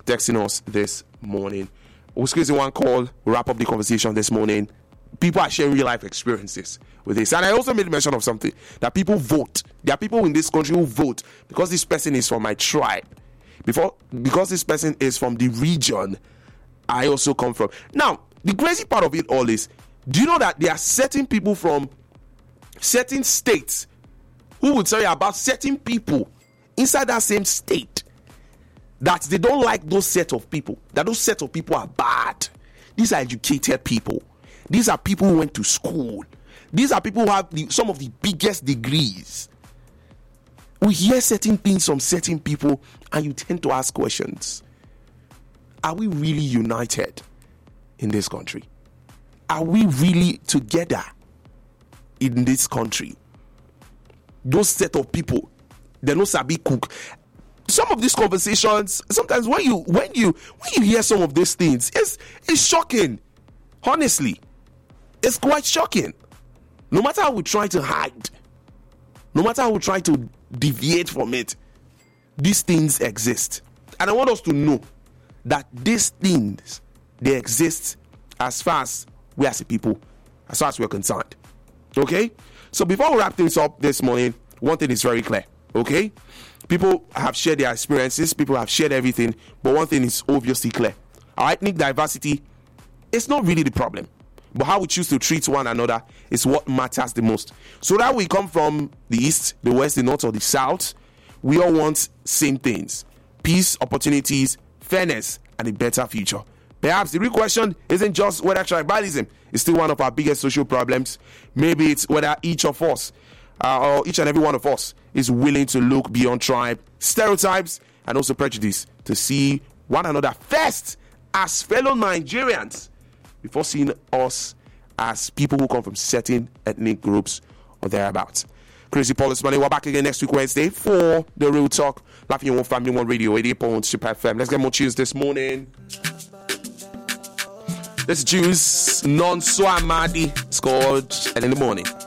texting us this morning. We're squeezing one call. We'll wrap up the conversation this morning. People are sharing real life experiences with this. And I also made mention of something, that people vote. There are people in this country who vote because this person is from my tribe. Because this person is from the region I also come from. Now, the crazy part of it all is, do you know that there are certain people from certain states who will tell you about certain people inside that same state that they don't like those set of people, that those set of people are bad. These are educated people. These are people who went to school. These are people who have some of the biggest degrees. We hear certain things from certain people and you tend to ask questions. Are we really united in this country? Are we really together in this country? Those set of people, they no sabi cook. Some of these conversations, sometimes when you hear some of these things, it's shocking. Honestly, it's quite shocking. No matter how we try to hide, no matter how we try to deviate from it, these things exist. And I want us to know that these things, they exist as far as we as a people, as far as we're concerned. Okay? So before we wrap things up this morning, one thing is very clear. Okay? People have shared their experiences, people have shared everything, but one thing is obviously clear. Our ethnic diversity is not really the problem, but how we choose to treat one another is what matters the most. So that we come from the east, the west, the north, or the south, we all want same things: peace, opportunities, fairness, and a better future. Perhaps the real question isn't just whether tribalism is still one of our biggest social problems. Maybe it's whether each of us, or each and every one of us, is willing to look beyond tribe, stereotypes, and also prejudice to see one another first as fellow Nigerians before seeing us as people who come from certain ethnic groups or thereabouts. Crazy Paul this morning. We're back again next week Wednesday for the Real Talk. Laughing One Family One Radio 88.1 Super FM. Let's get more tunes this morning. Let's choose Non So Amadi. It's called And in the Morning.